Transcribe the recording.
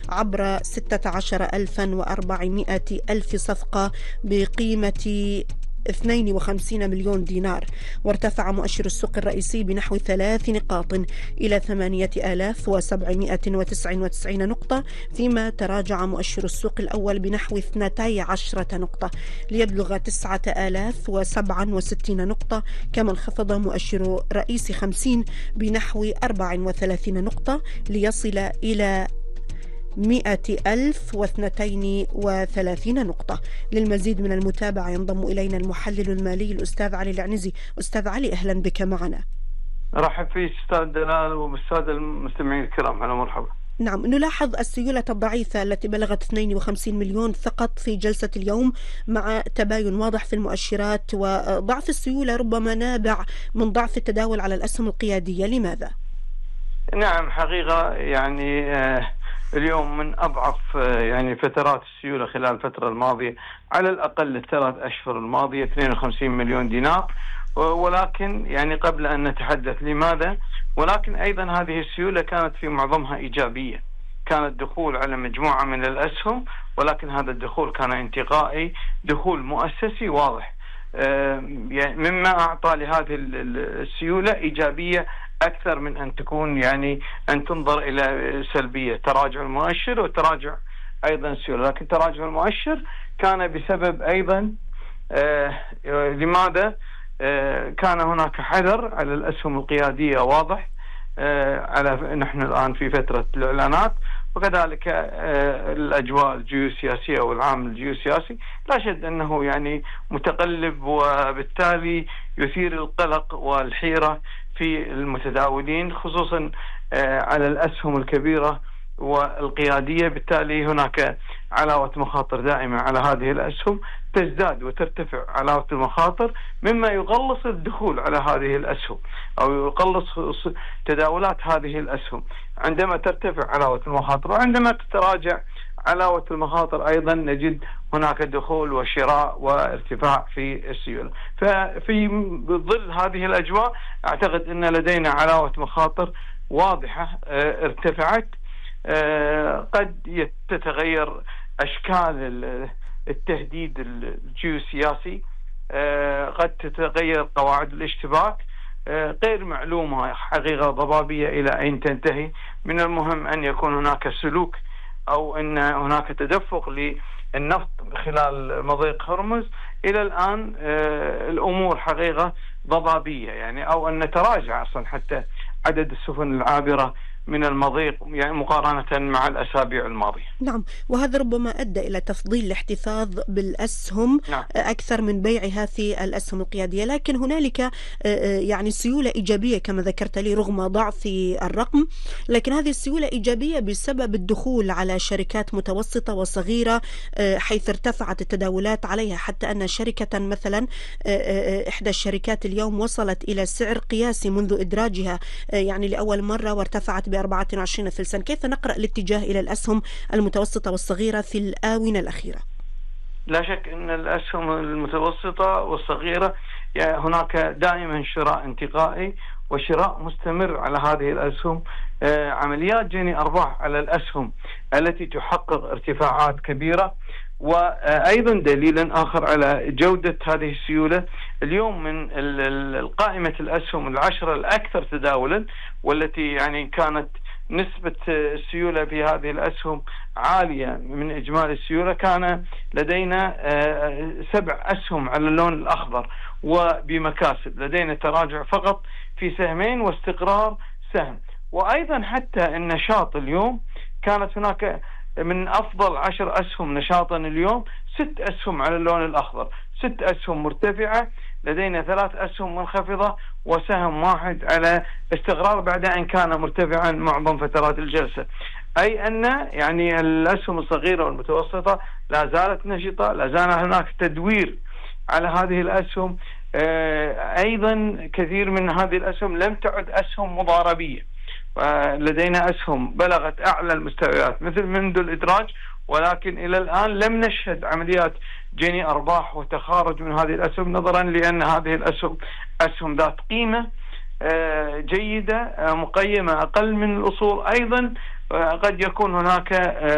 عبر 16,400 ألف صفقة بقيمة 52 مليون دينار. وارتفع مؤشر السوق الرئيسي بنحو 3 نقاط إلى 8,799 نقطة، فيما تراجع مؤشر السوق الأول بنحو 12 نقطة ليبلغ 9,067 نقطة. كما انخفض مؤشر رئيس 50 بنحو 34 نقطة ليصل إلى 100,032 نقطة. للمزيد من المتابعة ينضم إلينا المحلل المالي الأستاذ علي العنزي. أستاذ علي، أهلا بك معنا. رحب فيك أستاذ دلال وبالسادة المستمعين الكرام. هلا مرحبا. نعم، نلاحظ السيولة الضعيفة التي بلغت 52 مليون فقط في جلسة اليوم، مع تباين واضح في المؤشرات، وضعف السيولة ربما نابع من ضعف التداول على الأسهم القيادية. لماذا؟ نعم، حقيقة يعني اليوم من أضعف يعني فترات السيولة خلال الفترة الماضية، على الأقل الثلاث أشهر الماضية 52 مليون دينار. ولكن يعني قبل أن نتحدث لماذا، ولكن أيضا هذه السيولة كانت في معظمها إيجابية، كانت دخول على مجموعة من الأسهم، ولكن هذا الدخول كان انتقائي، دخول مؤسسي واضح، يعني مما أعطى لهذه السيولة إيجابية أكثر من أن تكون يعني أن تنظر إلى سلبية. تراجع المؤشر وتراجع أيضا السيولة، لكن تراجع المؤشر كان بسبب أيضا لماذا؟ كان هناك حذر على الأسهم القيادية واضح، على نحن الآن في فترة الإعلانات، وكذلك الأجواء الجيوسياسية والعامل الجيوسياسي لا شك أنه يعني متقلب، وبالتالي يثير القلق والحيرة في المتداولين، خصوصا على الأسهم الكبيرة والقيادية. بالتالي هناك علاوة مخاطر دائمة على هذه الأسهم، تزداد وترتفع علاوة المخاطر، مما يقلص الدخول على هذه الأسهم أو يقلص تداولات هذه الأسهم عندما ترتفع علاوة المخاطر. وعندما تتراجع علاوة المخاطر أيضا نجد هناك دخول وشراء وارتفاع في السيولة. ففي ظل هذه الأجواء أعتقد أن لدينا علاوة مخاطر واضحة ارتفعت. قد تتغير أشكال التهديد الجيوسياسي، قد تتغير قواعد الاشتباك، غير معلومة حقيقة ضبابية إلى أين تنتهي. من المهم أن يكون هناك سلوك أو أن هناك تدفق للنفط خلال مضيق هرمز. إلى الآن الأمور حقيقة ضبابية، يعني أو أن نتراجع أصلا حتى عدد السفن العابرة من المضيق يعني مقارنة مع الأسابيع الماضية. نعم، وهذا ربما أدى إلى تفضيل الاحتفاظ بالأسهم أكثر من بيعها في الأسهم القيادية. لكن هنالك يعني سيولة إيجابية كما ذكرت لي رغم ضعف الرقم، لكن هذه السيولة إيجابية بسبب الدخول على شركات متوسطة وصغيرة، حيث ارتفعت التداولات عليها، حتى أن شركة مثلا إحدى الشركات اليوم وصلت إلى سعر قياسي منذ إدراجها يعني لأول مرة، وارتفعت ب24 فلسا. كيف نقرأ الاتجاه إلى الأسهم المتوسطة والصغيرة في الآونة الأخيرة؟ لا شك أن الأسهم المتوسطة والصغيرة يعني هناك دائما شراء انتقائي وشراء مستمر على هذه الأسهم، عمليات جني أرباح على الأسهم التي تحقق ارتفاعات كبيرة. وأيضا دليل آخر على جودة هذه السيولة، اليوم من قائمة الأسهم العشرة الأكثر تداولا، والتي يعني كانت نسبة السيولة في هذه الأسهم عالية من إجمالي السيولة، كان لدينا 7 أسهم على اللون الأخضر وبمكاسب، لدينا تراجع فقط في سهمين واستقرار سهم. وأيضا حتى النشاط اليوم كانت هناك من أفضل 10 أسهم نشاطا اليوم 6 أسهم على اللون الأخضر، 6 أسهم مرتفعة، لدينا 3 أسهم منخفضة وسهم واحد على استقرار بعد أن كان مرتفعا معظم فترات الجلسة. أي أن يعني الأسهم الصغيرة والمتوسطة لا زالت نشطة، لا زال هناك تدوير على هذه الأسهم. أيضا كثير من هذه الأسهم لم تعد أسهم مضاربية، لدينا أسهم بلغت أعلى المستويات مثل منذ الإدراج، ولكن إلى الآن لم نشهد عمليات جني أرباح وتخارج من هذه الأسهم، نظرا لأن هذه الأسهم أسهم ذات قيمة جيدة مقيمة أقل من الأصول. أيضا قد يكون هناك